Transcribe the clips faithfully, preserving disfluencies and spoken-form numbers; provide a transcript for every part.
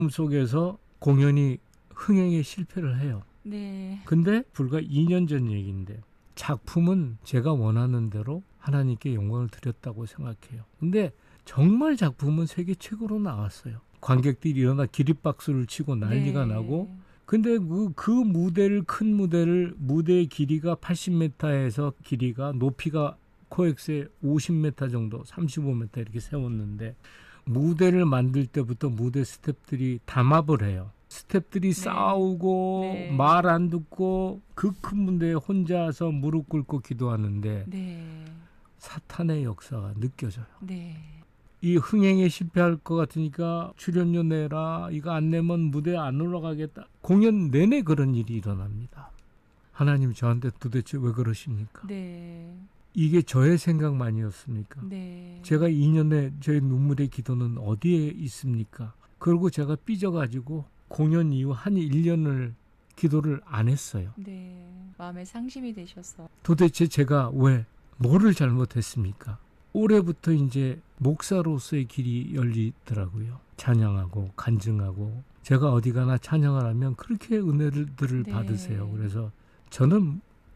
속에서 공연이 흥행에 실패를 해요. 네. 근데 불과 이 년 전 얘기인데 작품은 제가 원하는 대로 하나님께 영광을 드렸다고 생각해요. 근데 정말 작품은 세계 최고로 나왔어요. 관객들이 일어나 기립박수를 치고 난리가 네. 나고, 근데 그, 그 무대를, 큰 무대를, 무대의 길이가 팔십 미터에서 길이가, 높이가 코엑스의 오십 미터 정도, 삼십오 미터 이렇게 세웠는데, 무대를 만들 때부터 무대 스태프들이 담합을 해요. 스태프들이 네. 싸우고 네. 말 안 듣고 그 큰 무대에 혼자서 무릎 꿇고 기도하는데 네. 사탄의 역사가 느껴져요. 네. 이 흥행에 실패할 것 같으니까 출연료 내라, 이거 안 내면 무대에 안 올라가겠다. 공연 내내 그런 일이 일어납니다. 하나님 저한테 도대체 왜 그러십니까? 네. 이게 저의 생각만이었습니까? 네. 제가 이 년에 저의 눈물의 기도는 어디에 있습니까? 그리고 제가 삐져가지고 공연 이후 한 일 년을 기도를 안 했어요. 네. 마음에 상심이 되셔서. 도대체 제가 왜, 뭐를 잘못했습니까? 올해부터 이제 목사로서의 길이 열리더라고요. 찬양하고 간증하고, 제가 어디 가나 찬양을 하면 그렇게 은혜들을 네. 받으세요. 그래서 저는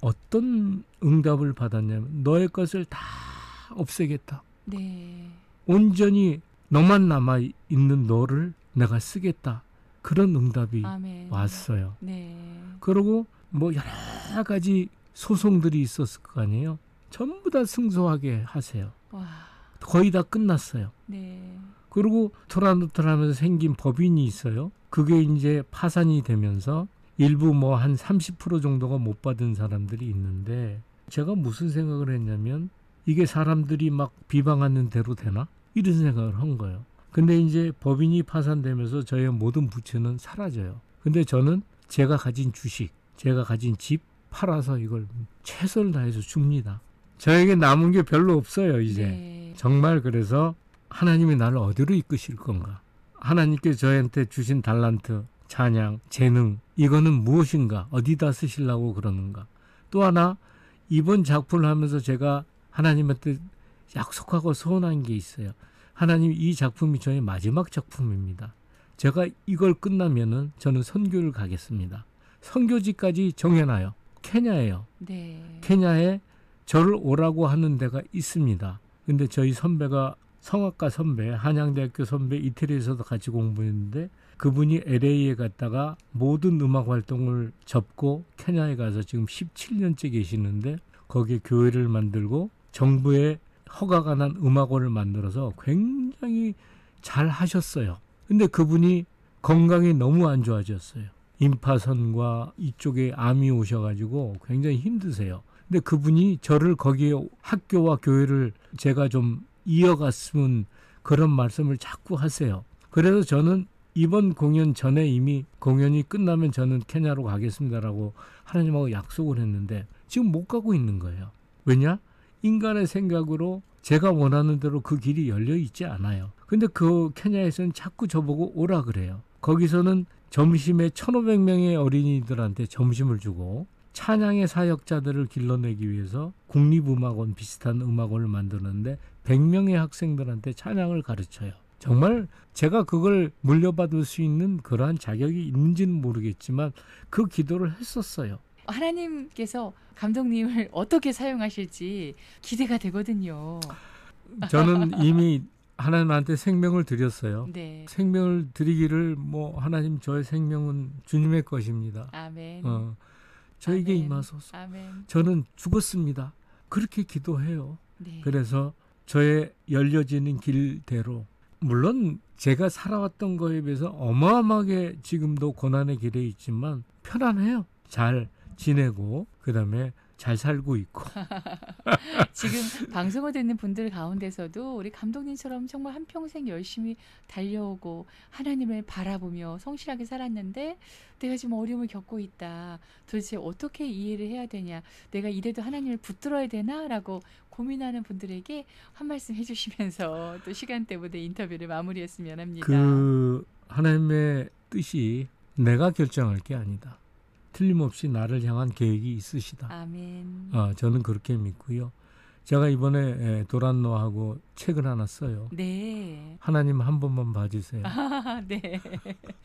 어떤 응답을 받았냐면, 너의 것을 다 없애겠다. 네. 온전히 너만 남아있는 너를 내가 쓰겠다. 그런 응답이 아멘. 왔어요. 네. 그리고 뭐 여러 가지 소송들이 있었을 거 아니에요. 전부 다 승소하게 하세요. 와. 거의 다 끝났어요. 네. 그리고 토라노토라 하면서 생긴 법인이 있어요. 그게 이제 파산이 되면서 일부 뭐 한 삼십 퍼센트 정도가 못 받은 사람들이 있는데, 제가 무슨 생각을 했냐면, 이게 사람들이 막 비방하는 대로 되나? 이런 생각을 한 거예요. 근데 이제 법인이 파산되면서 저의 모든 부채는 사라져요. 근데 저는 제가 가진 주식, 제가 가진 집 팔아서 이걸 최선을 다해서 줍니다. 저에게 남은 게 별로 없어요, 이제. 네. 정말. 그래서 하나님이 나를 어디로 이끄실 건가? 하나님께 저한테 주신 달란트, 찬양, 재능, 이거는 무엇인가? 어디다 쓰시려고 그러는가? 또 하나, 이번 작품을 하면서 제가 하나님한테 약속하고 서운한 게 있어요. 하나님, 이 작품이 저의 마지막 작품입니다. 제가 이걸 끝나면은 저는 선교를 가겠습니다. 선교지까지 정해놔요. 케냐예요. 네. 케냐에 저를 오라고 하는 데가 있습니다. 근데 저희 선배가, 성악가 선배, 한양대학교 선배, 이태리에서도 같이 공부했는데, 그분이 엘에이에 갔다가 모든 음악 활동을 접고 케냐에 가서 지금 십칠 년째 계시는데, 거기에 교회를 만들고 정부의 허가가 난 음악원을 만들어서 굉장히 잘 하셨어요. 근데 그분이 건강이 너무 안 좋아졌어요. 임파선과 이쪽에 암이 오셔가지고 굉장히 힘드세요. 근데 그분이 저를 거기에 학교와 교회를 제가 좀 이어갔으면, 그런 말씀을 자꾸 하세요. 그래서 저는 이번 공연 전에 이미 공연이 끝나면 저는 케냐로 가겠습니다라고 하나님하고 약속을 했는데, 지금 못 가고 있는 거예요. 왜냐? 인간의 생각으로 제가 원하는 대로 그 길이 열려 있지 않아요. 근데 그 케냐에서는 자꾸 저보고 오라 그래요. 거기서는 점심에 천오백 명의 어린이들한테 점심을 주고, 찬양의 사역자들을 길러내기 위해서 국립음악원 비슷한 음악원을 만드는데 백 명의 학생들한테 찬양을 가르쳐요. 정말 제가 그걸 물려받을 수 있는 그러한 자격이 있는지는 모르겠지만 그 기도를 했었어요. 하나님께서 감독님을 어떻게 사용하실지 기대가 되거든요. 저는 이미 하나님한테 생명을 드렸어요. 네. 생명을 드리기를, 뭐 하나님, 저의 생명은 주님의 것입니다. 아멘. 어, 저에게 아멘. 임하소서. 아멘. 저는 죽었습니다. 그렇게 기도해요. 네. 그래서 저의 열려지는 길대로, 물론 제가 살아왔던 거에 비해서 어마어마하게 지금도 고난의 길에 있지만 편안해요. 잘 지내고 그다음에 잘 살고 있고. 지금 방송을 듣는 분들 가운데서도 우리 감독님처럼 정말 한평생 열심히 달려오고 하나님을 바라보며 성실하게 살았는데, 내가 지금 어려움을 겪고 있다. 도대체 어떻게 이해를 해야 되냐. 내가 이래도 하나님을 붙들어야 되나? 라고 고민하는 분들에게 한 말씀 해주시면서 또 시간 때문에 인터뷰를 마무리했으면 합니다. 그 하나님의 뜻이 내가 결정할 게 아니다. 틀림없이 나를 향한 계획이 있으시다. 아멘. 어, 저는 그렇게 믿고요. 제가 이번에 예, 도란노하고 책을 하나 써요. 네. 하나님 한 번만 봐주세요. 아, 네.